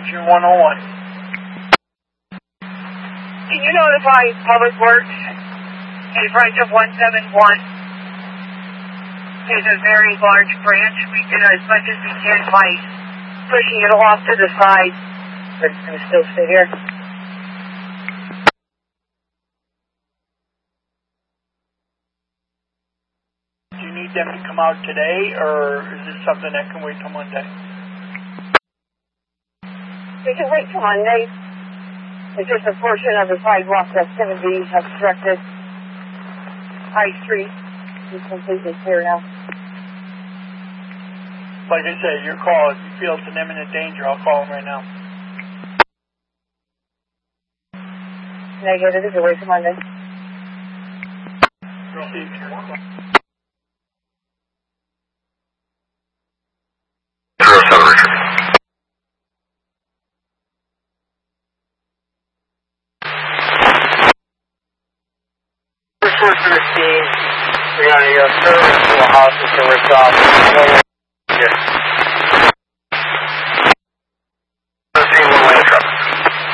June 101. Can you notify Public Works in front of 171? There's a very large branch. We do as much as we can by pushing it off to the side, but it's going to still stay here. Do you need them to come out today, or is this something that can wait till Monday? We can wait till Monday. It's just a portion of the sidewalk that's going to be obstructed. High Street is completely clear now. Like I said, your call. If you feel it's an imminent danger, I'll call them right now. Negative, is away from Monday. Received. First one for the scene. We're going to go service to a house that's ripped off.